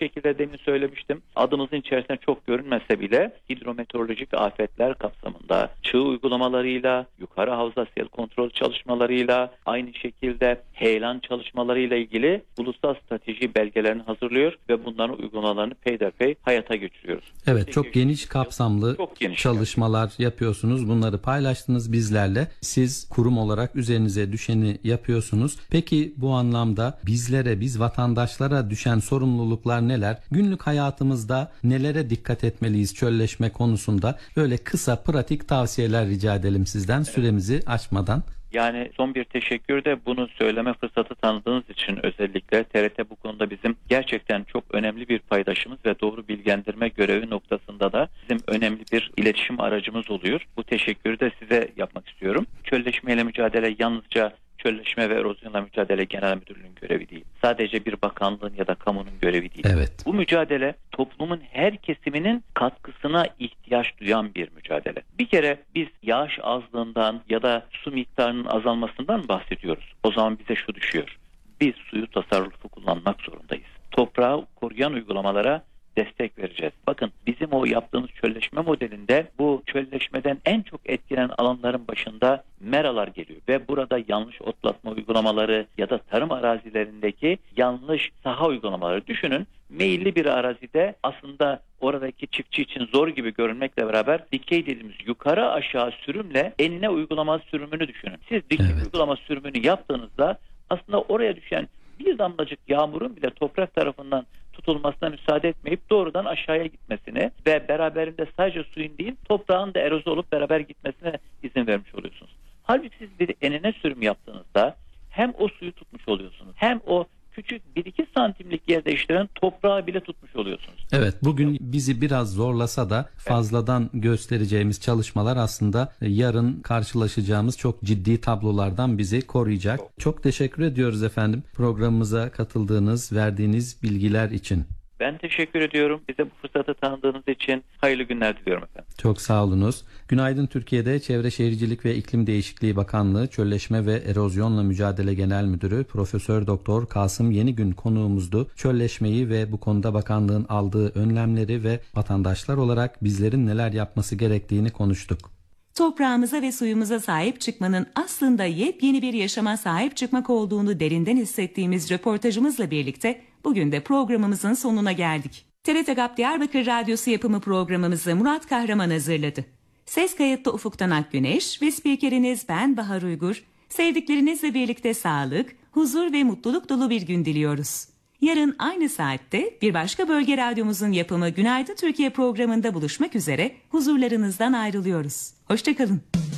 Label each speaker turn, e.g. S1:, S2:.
S1: şekilde demin söylemiştim. Adımızın içerisinde çok görünmese bile hidrometeorolojik afetler kapsamında çığ uygulamalarıyla, yukarı havza sel kontrol çalışmalarıyla, aynı şekilde heyelan çalışmalarıyla ilgili ulusal strateji belgelerini hazırlıyor ve bunların uygulamalarını peyderpey hayata geçiriyoruz.
S2: Evet, çok geniş kapsamlı çalışmalar yapıyorsunuz. Bunları paylaştınız bizlerle. Siz kurum olarak üzerinize düşeni yapıyorsunuz. Peki bu anlamda biz vatandaşlara düşen sorumluluklar neler? Günlük hayatımızda nelere dikkat etmeliyiz çölleşme konusunda? Böyle kısa, pratik tavsiyeler rica edelim sizden, süremizi aşmadan.
S1: Yani son bir teşekkür de bunu söyleme fırsatı tanıdığınız için özellikle TRT bu konuda bizim gerçekten çok önemli bir paydaşımız ve doğru bilgilendirme görevi noktasında da bizim önemli bir iletişim aracımız oluyor. Bu teşekkürü de size yapmak istiyorum. Çölleşmeyle mücadele yalnızca Çölleşme ve Erozyonla Mücadele Genel Müdürlüğü'nün görevi değil. Sadece bir bakanlığın ya da kamunun görevi değil.
S2: Evet.
S1: Bu mücadele toplumun her kesiminin katkısına ihtiyaç duyan bir mücadele. Bir kere biz yağış azlığından ya da su miktarının azalmasından bahsediyoruz. O zaman bize şu düşüyor. Biz suyu tasarruflu kullanmak zorundayız. Toprağı koruyan uygulamalara destek vereceğiz. Bakın bizim o yaptığımız çölleşme modelinde bu çölleşmeden en çok etkilenen alanların başında meralar geliyor ve burada yanlış otlatma uygulamaları ya da tarım arazilerindeki yanlış saha uygulamaları düşünün. Meyilli bir arazide aslında oradaki çiftçi için zor gibi görünmekle beraber dikey dediğimiz yukarı aşağı sürümle enine uygulama sürümünü düşünün. Siz dikey uygulama sürümünü yaptığınızda aslında oraya düşen bir damlacık yağmurun bile toprak tarafından tutulmasına müsaade etmeyip doğrudan aşağıya gitmesini ve beraberinde sadece suyun değil toprağın da eroze olup beraber gitmesine izin vermiş oluyorsunuz. Halbuki siz bir enine sürüm yaptığınızda hem o suyu tutmuş oluyorsunuz hem o küçük 1-2 santimlik yer değiştiren toprağı bile tutmuş oluyorsunuz.
S2: Evet, bugün bizi biraz zorlasa da fazladan göstereceğimiz çalışmalar aslında yarın karşılaşacağımız çok ciddi tablolardan bizi koruyacak. Çok teşekkür ediyoruz efendim programımıza katıldığınız, verdiğiniz bilgiler için.
S1: Ben teşekkür ediyorum. Bize bu fırsatı tanıdığınız için hayırlı günler diliyorum efendim.
S2: Çok sağ olunuz. Günaydın Türkiye'de Çevre Şehircilik ve İklim Değişikliği Bakanlığı Çölleşme ve Erozyonla Mücadele Genel Müdürü Profesör Doktor Kasım Yenigün konuğumuzdu. Çölleşmeyi ve bu konuda bakanlığın aldığı önlemleri ve vatandaşlar olarak bizlerin neler yapması gerektiğini konuştuk.
S3: Toprağımıza ve suyumuza sahip çıkmanın aslında yepyeni bir yaşama sahip çıkmak olduğunu derinden hissettiğimiz röportajımızla birlikte bugün de programımızın sonuna geldik. TRT GAP Diyarbakır Radyosu yapımı programımızı Murat Kahraman hazırladı. Ses kayıtta Ufuktan Akgüneş ve spikeriniz ben Bahar Uygur. Sevdiklerinizle birlikte sağlık, huzur ve mutluluk dolu bir gün diliyoruz. Yarın aynı saatte bir başka bölge radyomuzun yapımı Günaydın Türkiye programında buluşmak üzere huzurlarınızdan ayrılıyoruz. Hoşça kalın.